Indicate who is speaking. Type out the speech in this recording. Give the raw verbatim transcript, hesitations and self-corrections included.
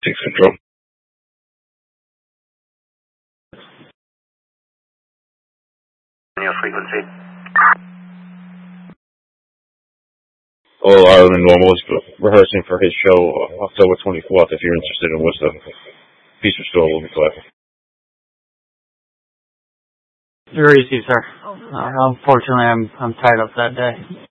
Speaker 1: Takes control.
Speaker 2: Your frequency.
Speaker 1: All Ireland Normal is rehearsing for his show uh, October twenty-fourth. If you're interested in Worcester, Peace Restore will be glad.
Speaker 3: Very easy, sir. Uh, unfortunately, I'm I'm tied up that day.